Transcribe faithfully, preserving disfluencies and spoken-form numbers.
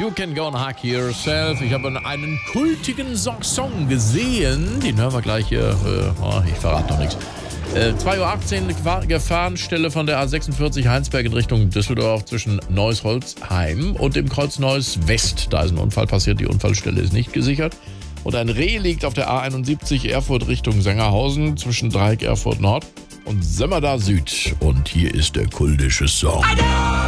You Can Go and Hack Yourself. Ich habe einen kultigen So- Song gesehen. Den hören wir gleich hier. Äh, oh, ich verrate noch nichts. Äh, zwei Uhr achtzehn Gefahrenstelle von der A sechsundvierzig Heinsberg in Richtung Düsseldorf zwischen Neuss-Holzheim und dem Kreuz Neuss West. Da ist ein Unfall passiert, die Unfallstelle ist nicht gesichert. Und ein Reh liegt auf der A einundsiebzig Erfurt Richtung Sengerhausen zwischen Dreieck Erfurt Nord und Sömmerda Süd. Und hier ist der kultische Song.